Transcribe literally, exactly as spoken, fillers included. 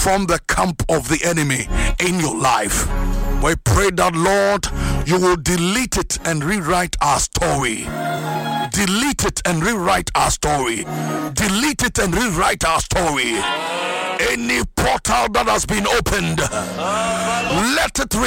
from the camp of the enemy in your life. We pray that, Lord, you will delete it and rewrite our story. Delete it and rewrite our story. Delete it and rewrite our story. Any portal that has been opened, let it